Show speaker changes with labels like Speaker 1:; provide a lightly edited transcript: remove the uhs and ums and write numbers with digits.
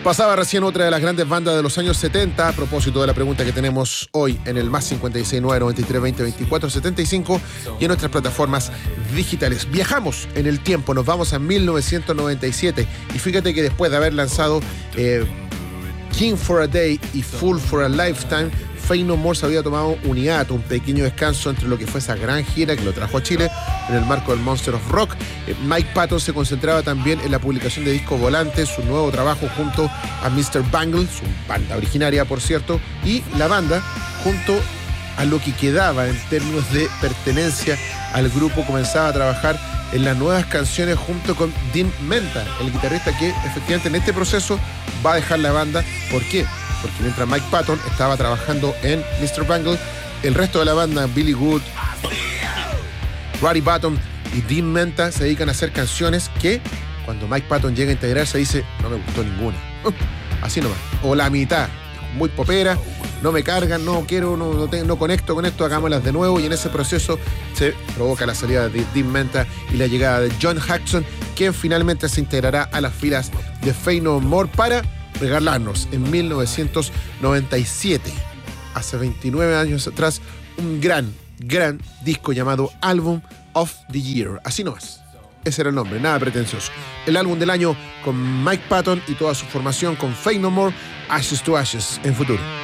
Speaker 1: Pasaba recién otra de las grandes bandas de los años 70, a propósito de la pregunta que tenemos hoy en el más 569-93-20-24-75 y en nuestras plataformas digitales. Viajamos en el tiempo, nos vamos a 1997 y fíjate que después de haber lanzado King for a Day y Fool for a Lifetime, Faith No More se había tomado un hiato, un pequeño descanso entre lo que fue esa gran gira que lo trajo a Chile en el marco del Monster of Rock. Mike Patton se concentraba también en la publicación de discos volantes, su nuevo trabajo junto a Mr. Bungle, su banda originaria por cierto, y la banda junto a lo que quedaba en términos de pertenencia al grupo comenzaba a trabajar en las nuevas canciones junto con Dean Menta, el guitarrista que efectivamente en este proceso va a dejar la banda. ¿Por qué? Porque mientras Mike Patton estaba trabajando en Mr. Bungle, el resto de la banda, Billy Wood, Roddy Bottum y Dean Menta, se dedican a hacer canciones que cuando Mike Patton llega a integrarse dice, no me gustó ninguna. Así nomás. O la mitad. Muy popera, no me cargan, no quiero, no conecto con esto, hagámoslas de nuevo. Y en ese proceso se provoca la salida de Dean Menta y la llegada de John Hudson, quien finalmente se integrará a las filas de Faith No More para regalarnos en 1997, hace 29 años atrás, un gran disco llamado Album of the Year. Así nomás. Ese era el nombre, nada pretencioso. El álbum del año con Mike Patton y toda su formación con Faith No More, Ashes to Ashes, en Futuro.